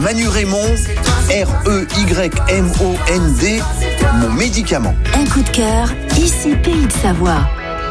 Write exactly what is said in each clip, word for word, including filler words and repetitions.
Manu Raymond, R E Y M O N D, mon médicament. Un coup de cœur, ici Pays de Savoie.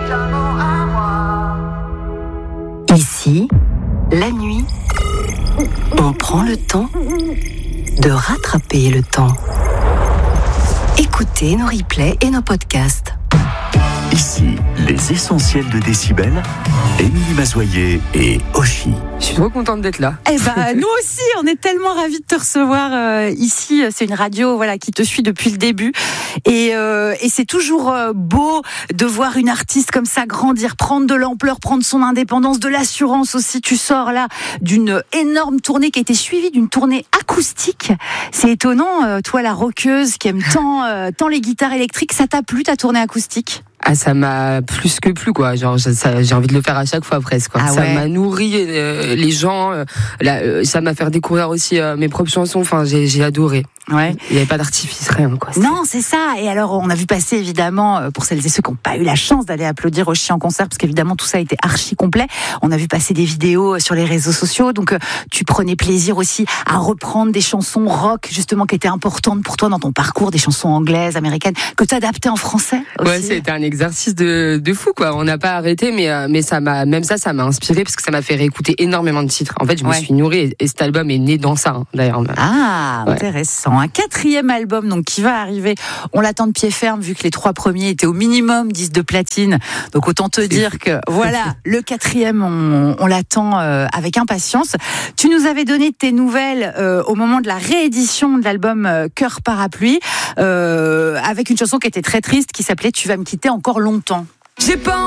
Ici, la nuit, on prend le temps de rattraper le temps. Écoutez nos replays et nos podcasts. Ici, les essentiels de Décibel, Émilie Mazoyer et Oshi. Je suis trop contente d'être là. Eh ben, nous aussi, on est tellement ravis de te recevoir euh, ici. C'est une radio, voilà, qui te suit depuis le début, et, euh, et c'est toujours euh, beau de voir une artiste comme ça grandir, prendre de l'ampleur, prendre son indépendance, de l'assurance aussi. Tu sors là d'une énorme tournée qui a été suivie d'une tournée acoustique. C'est étonnant, euh, toi, la rockeuse qui aime tant, euh, tant les guitares électriques, ça t'a plu ta tournée acoustique ? Ah, ça m'a plus que plu, quoi. Genre, ça, j'ai envie de le faire à chaque fois, presque, quoi. Ah ça ouais. m'a nourri euh, les gens. Euh, là, euh, ça m'a fait découvrir aussi euh, mes propres chansons. Enfin, j'ai, j'ai adoré. Ouais. Il n'y avait pas d'artifice, rien, quoi. C'était... Non, c'est ça. Et alors, on a vu passer, évidemment, pour celles et ceux qui n'ont pas eu la chance d'aller applaudir Oshi en concert, parce qu'évidemment, tout ça a été archi complet. On a vu passer des vidéos sur les réseaux sociaux. Donc, tu prenais plaisir aussi à reprendre des chansons rock, justement, qui étaient importantes pour toi dans ton parcours, des chansons anglaises, américaines, que tu adaptais en français aussi. Ouais, c'était un exercice de, de fou, quoi. On n'a pas arrêté, mais, euh, mais ça m'a, même ça, ça m'a inspiré, parce que ça m'a fait réécouter énormément de titres. En fait, je me Ouais. suis nourrie, et, et cet album est né dans ça, hein, d'ailleurs. Ah, Ouais. intéressant. Un quatrième album donc qui va arriver. On l'attend de pied ferme vu que les trois premiers étaient au minimum disques de platine. Donc autant te dire que voilà, le quatrième, on, on l'attend euh, avec impatience. Tu nous avais donné tes nouvelles euh, au moment de la réédition de l'album euh, Cœur Parapluie, euh, avec une chanson qui était très triste, qui s'appelait Tu vas me quitter encore longtemps. J'ai pas